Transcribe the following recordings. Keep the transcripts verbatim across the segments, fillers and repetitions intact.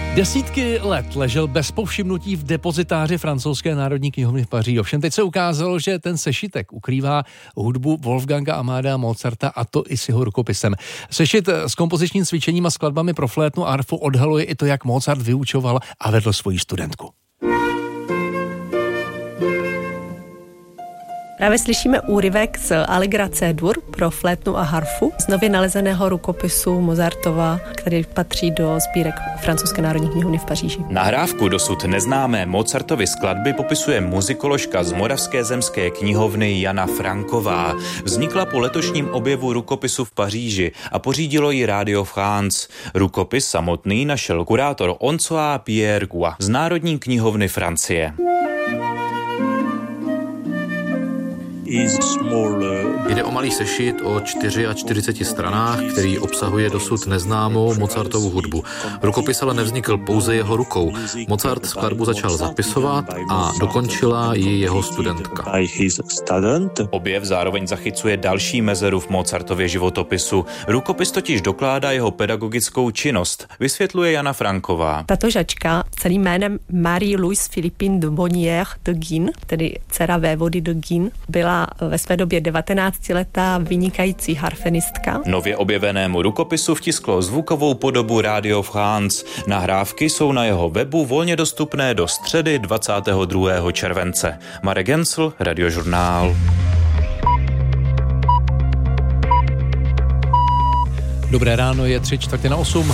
Desítky let ležel bez povšimnutí v depozitáři francouzské národní knihovny v Paříži. Ovšem teď se ukázalo, že ten sešitek ukrývá hudbu Wolfganga Amadea Mozarta, a to i s jeho rukopisem. Sešit s kompozičním cvičením a skladbami pro flétnu a harfu odhaluje i to, jak Mozart vyučoval a vedl svoji studentku. Právě slyšíme úryvek z Allegra C-dur pro flétnu a harfu z nově nalezeného rukopisu Mozartova, který patří do sbírek francouzské národní knihovny v Paříži. Nahrávku dosud neznámé Mozartovy skladby popisuje muzikoložka z Moravské zemské knihovny Jana Franková. Vznikla po letošním objevu rukopisu v Paříži a pořídilo ji Radio France. Rukopis samotný našel kurátor Oncoa Pierre Gua z Národní knihovny Francie. Jde o malý sešit o čtyřiceti čtyřech stranách, který obsahuje dosud neznámou Mozartovu hudbu. Rukopis ale nevznikl pouze jeho rukou. Mozart skladbu začal zapisovat a dokončila ji jeho studentka. Objev zároveň zachycuje další mezeru v Mozartově životopisu. Rukopis totiž dokládá jeho pedagogickou činnost, vysvětluje Jana Franková. Tato žačka celým jménem Marie-Louise Philippine de Bonnière de Guin, tedy dcera vévody de Guin, byla ve své době devatenáctiletá vynikající harfenistka. Nově objevenému rukopisu vtisklo zvukovou podobu Radio France. Nahrávky jsou na jeho webu volně dostupné do středy dvacátého druhého července. Marek Gensl, Radiožurnál. Dobré ráno, je tři čtvrtě na osm.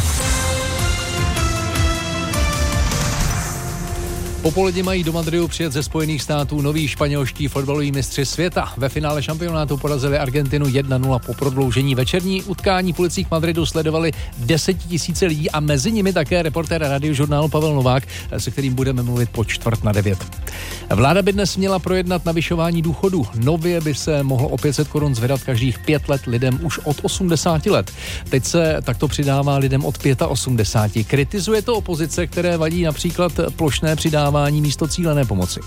Popoledně mají do Madridu přijet ze Spojených států noví španělští fotbaloví mistři světa. Ve finále šampionátu porazili Argentinu jedna nula po prodloužení. Večerní utkání v ulicích Madridu sledovali desetitisíce lidí a mezi nimi také reportér Radiožurnálu Pavel Novák, se kterým budeme mluvit po čtvrt na devět. Vláda by dnes měla projednat navyšování důchodů. Nově by se mohlo o pět set korun zvedat každých pět let lidem už od osmdesáti let. Teď se takto přidává lidem od osmdesáti pěti. Kritizuje to opozice, které vadí například plošné přidávání místo cílené pomoci.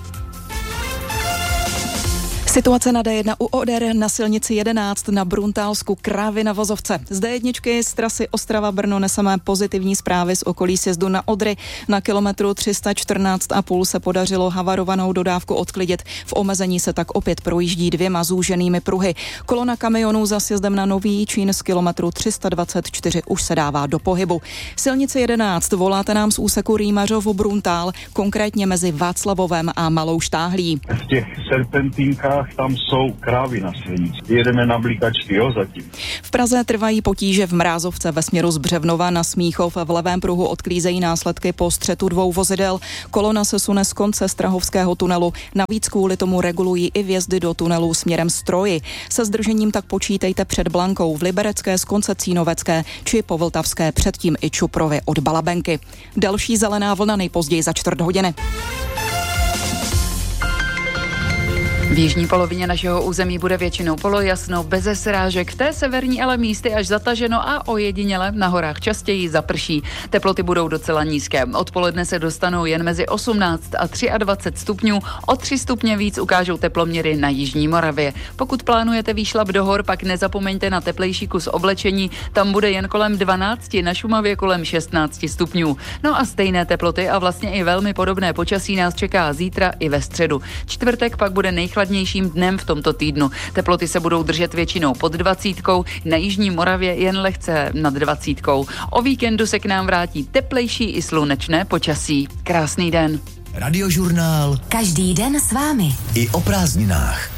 Situace na D jedna u Oder na silnici jedenáct na Bruntálsku, Krávy na vozovce. Z D jedna z trasy Ostrava-Brno neseme pozitivní zprávy z okolí sjezdu na Odry. Na kilometru tři sta čtrnáct a půl se podařilo havarovanou dodávku odklidit. V omezení se tak opět projíždí dvěma zúženými pruhy. Kolona kamionů za sjezdem na Nový Čín z kilometru tři sta dvacet čtyři už se dává do pohybu. Silnice jedenáct voláte nám z úseku Rýmařov-Bruntál, konkrétně mezi Václavovem a Malou Štáhlí. V těch serpentínkách tam jsou krávy na silnici. Jedeme na blikačky, jo, zatím. V Praze trvají potíže v Mrázovce ve směru z Břevnova na Smíchov. V levém pruhu odklízejí následky po střetu dvou vozidel. Kolona se sune z konce Strahovského tunelu. Navíc kvůli tomu regulují i vjezdy do tunelu směrem Stroji. Se zdržením tak počítejte před Blankou v Liberecké z konce Cínovecké či po Vltavské, předtím i Čuprově od Balabenky. Další zelená vlna nejpozději za čtvrt hodiny. V jižní polovině našeho území bude většinou polojasno, beze srážek, v té severní ale místy až zataženo a ojediněle na horách častěji zaprší. Teploty budou docela nízké. Odpoledne se dostanou jen mezi osmnáct a dvacet tři stupňů, o tři stupně víc ukážou teploměry na jižní Moravě. Pokud plánujete výšlap do hor, pak nezapomeňte na teplejší kus oblečení, tam bude jen kolem dvanácti, na Šumavě kolem šestnácti stupňů. No a stejné teploty a vlastně i velmi podobné počasí nás čeká zítra i ve středu. Čtvrtek pak bude nejchladnější chladnějším dnem v tomto týdnu. Teploty se budou držet většinou pod dvacítkou, na jižní Moravě jen lehce nad dvacítkou. O víkendu se k nám vrátí teplejší i slunečné počasí. Krásný den. Radiožurnál. Každý den s vámi. I o prázdninách.